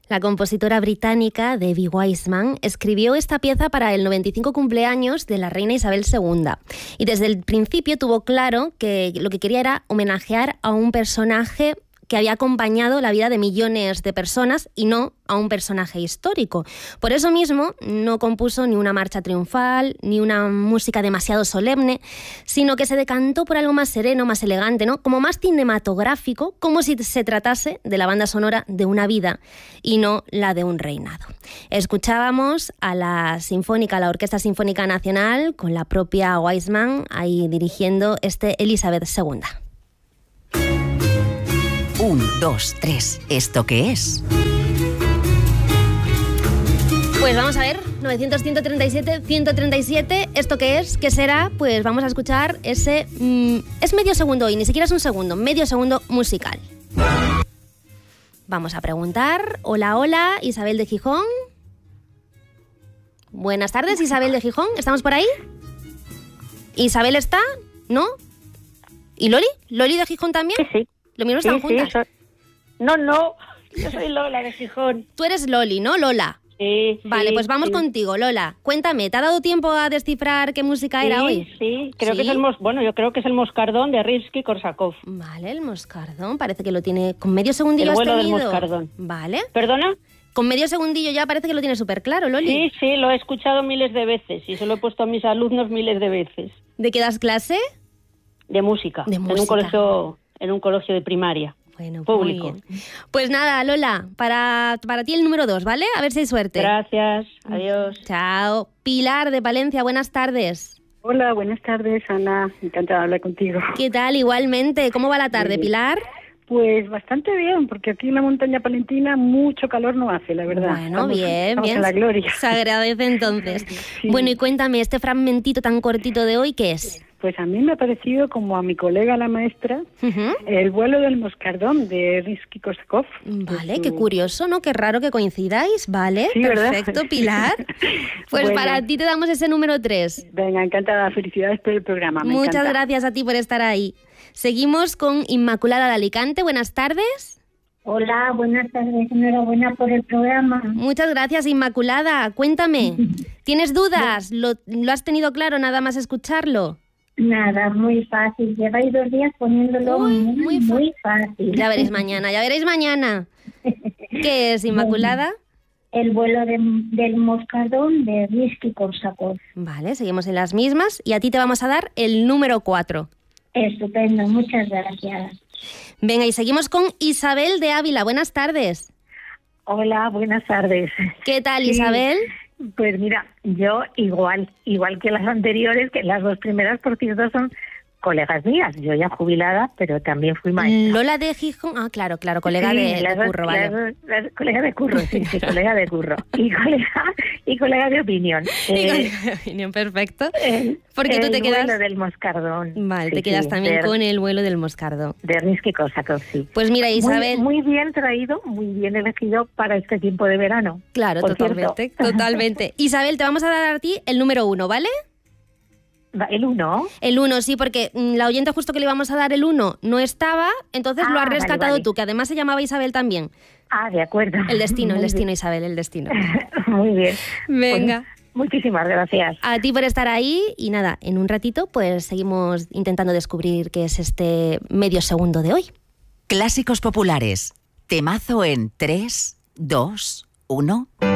La compositora británica Debbie Wiseman escribió esta pieza para el 95 cumpleaños de la reina Isabel II y desde el principio tuvo claro que lo que quería era homenajear a un personaje que había acompañado la vida de millones de personas y no a un personaje histórico. Por eso mismo no compuso ni una marcha triunfal, ni una música demasiado solemne, sino que se decantó por algo más sereno, más elegante, ¿no? Como más cinematográfico, como si se tratase de la banda sonora de una vida y no la de un reinado. Escuchábamos a la Orquesta Sinfónica Nacional, con la propia Wiseman ahí dirigiendo Elizabeth II. 1, 2, 3. ¿Esto qué es? Pues vamos a ver, 900, 137, 137, ¿esto qué es? ¿Qué será? Pues vamos a escuchar ese... es medio segundo y ni siquiera es un segundo, medio segundo musical. Vamos a preguntar. Hola, hola, Isabel de Gijón. Buenas tardes, Isabel de Gijón, ¿estamos por ahí? ¿Isabel está? ¿No? ¿Y Loli? ¿Loli de Gijón también? Sí. ¿Lo mismo están juntas? Sí, No, yo soy Lola de Gijón. Tú eres Loli, ¿no, Lola? Sí. Vale, pues vamos contigo, Lola. Cuéntame, ¿te ha dado tiempo a descifrar qué música era hoy? Sí, creo que es yo creo que es el Moscardón de Rimski-Korsakov. Vale, el Moscardón, parece que lo tiene con medio segundillo. El vuelo has del tenido. Moscardón. Vale. ¿Perdona? Con medio segundillo ya parece que lo tiene súper claro, Loli. Sí, lo he escuchado miles de veces y se lo he puesto a mis alumnos miles de veces. ¿De qué das clase? De música. De música. En un colegio de primaria. Bueno, público. Muy bien. Pues nada, Lola, para ti el número 2, ¿vale? A ver si hay suerte. Gracias, adiós. Chao. Pilar de Palencia, buenas tardes. Hola, buenas tardes, Ana. Encantada de hablar contigo. ¿Qué tal? Igualmente. ¿Cómo va la tarde, Pilar? Pues bastante bien, porque aquí en la montaña palentina mucho calor no hace, la verdad. Bueno, estamos en la gloria. Se agradece entonces. Sí. Bueno, y cuéntame, este fragmentito tan cortito de hoy, ¿qué es? Pues a mí me ha parecido, como a mi colega la maestra, El vuelo del Moscardón de Rimski-Korsakov. Vale, qué curioso, ¿no? Qué raro que coincidáis. Vale, sí, perfecto, ¿verdad? Pilar. Pues bueno, para ti te damos ese número 3. Venga, encantada. Felicidades por el programa. Muchas gracias a ti por estar ahí. Seguimos con Inmaculada de Alicante. Buenas tardes. Hola, buenas tardes. Enhorabuena por el programa. Muchas gracias, Inmaculada. Cuéntame, ¿tienes dudas? ¿Lo has tenido claro nada más escucharlo? Nada, muy fácil. Lleváis 2 días poniéndolo muy fácil. Ya veréis mañana. ¿Qué es, Inmaculada? El vuelo del Moscardón de Rimski-Korsakov. Vale, seguimos en las mismas. Y a ti te vamos a dar el número 4. Estupendo, muchas gracias. Venga, y seguimos con Isabel de Ávila. Buenas tardes. Hola, buenas tardes. ¿Qué tal, Isabel? Pues mira, yo igual que las anteriores, que las 2 primeras, por cierto, son colegas mías. Yo ya jubilada, pero también fui maestra. Lola de Gijón, claro, colega sí, de curro, vale. Colega de curro, sí, colega de curro. Y colega de opinión. Colega de opinión, perfecto. Porque tú te quedas... El vuelo del Moscardón. Vale, te quedas también con el vuelo del Moscardón. De Rimski-Korsakov, sí. Pues mira, Isabel... Muy bien traído, muy bien elegido para este tiempo de verano. Claro, totalmente. Isabel, te vamos a dar a ti el número 1, ¿vale? ¿El 1? El 1, sí, porque la oyente justo que le íbamos a dar el 1 no estaba, entonces lo has rescatado tú, que además se llamaba Isabel también. De acuerdo. El destino, Isabel, el destino. Muy bien. Venga. Pues, muchísimas gracias. A ti por estar ahí y nada, en un ratito pues seguimos intentando descubrir qué es este medio segundo de hoy. Clásicos populares. Temazo en 3, 2, 1...